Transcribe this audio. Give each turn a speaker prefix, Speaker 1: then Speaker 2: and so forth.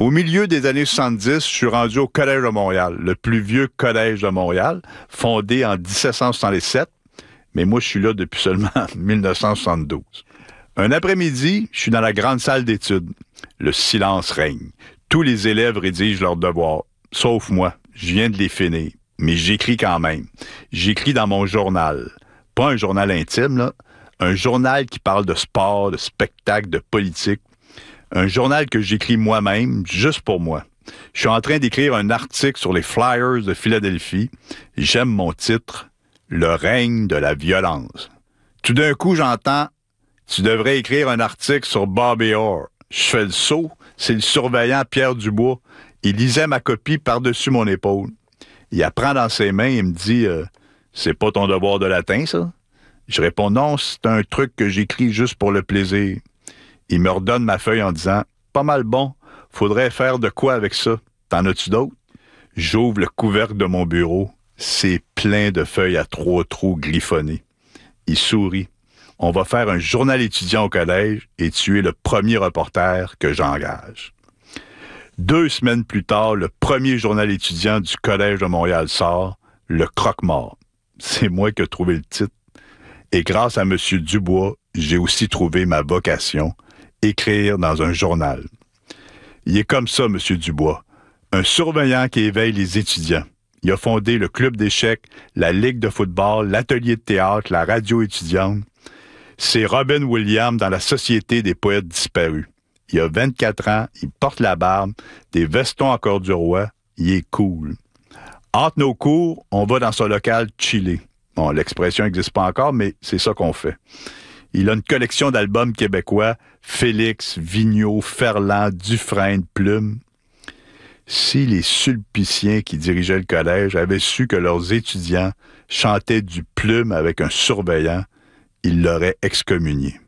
Speaker 1: Au milieu des années 70, je suis rendu au Collège de Montréal, le plus vieux collège de Montréal, fondé en 1767, mais moi, je suis là depuis seulement 1972. Un après-midi, je suis dans la grande salle d'études. Le silence règne. Tous les élèves rédigent leurs devoirs, sauf moi. Je viens de les finir, mais j'écris quand même. J'écris dans mon journal. Pas un journal intime, là. Un journal qui parle de sport, de spectacle, de politique. Un journal que j'écris moi-même, juste pour moi. Je suis en train d'écrire un article sur les Flyers de Philadelphie. J'aime mon titre, « Le règne de la violence ». Tout d'un coup, j'entends « Tu devrais écrire un article sur Bobby Orr ». Je fais le saut, c'est le surveillant Pierre Dubois. Il lisait ma copie par-dessus mon épaule. Il la prend dans ses mains et me dit « C'est pas ton devoir de latin, ça? » Je réponds « Non, c'est un truc que j'écris juste pour le plaisir. » Il me redonne ma feuille en disant « Pas mal bon, faudrait faire de quoi avec ça? T'en as-tu d'autres? » J'ouvre le couvercle de mon bureau. C'est plein de feuilles à 3 trous griffonnées. Il sourit. On va faire un journal étudiant au collège et tu es le premier reporter que j'engage. 2 semaines plus tard, le premier journal étudiant du Collège de Montréal sort, Le Croque-Mort. C'est moi qui ai trouvé le titre. Et grâce à M. Dubois, j'ai aussi trouvé ma vocation, écrire dans un journal. Il est comme ça, M. Dubois, un surveillant qui éveille les étudiants. Il a fondé le club d'échecs, la ligue de football, l'atelier de théâtre, la radio étudiante. C'est Robin Williams dans la Société des poètes disparus. Il a 24 ans, il porte la barbe, des vestons en corde du roi, il est cool. Entre nos cours, on va dans son local chiller. Bon, l'expression n'existe pas encore, mais c'est ça qu'on fait. Il a une collection d'albums québécois, Félix, Vigneault, Ferland, Dufresne, Plume. Si les sulpiciens qui dirigeaient le collège avaient su que leurs étudiants chantaient du Plume avec un surveillant, ils l'auraient excommunié.